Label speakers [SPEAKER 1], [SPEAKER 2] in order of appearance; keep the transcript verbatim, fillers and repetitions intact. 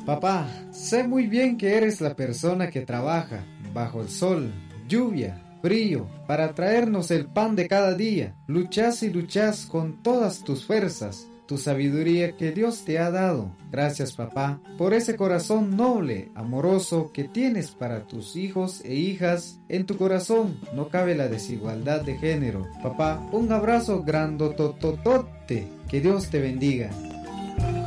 [SPEAKER 1] Papá, sé muy bien que eres la persona que trabaja bajo el sol, lluvia, frío, para traernos el pan de cada día. Luchas y luchas con todas tus fuerzas, tu sabiduría que Dios te ha dado. Gracias, papá, por ese corazón noble, amoroso que tienes para tus hijos e hijas. En tu corazón no cabe la desigualdad de género. Papá, un abrazo grandotototote. Que Dios te bendiga.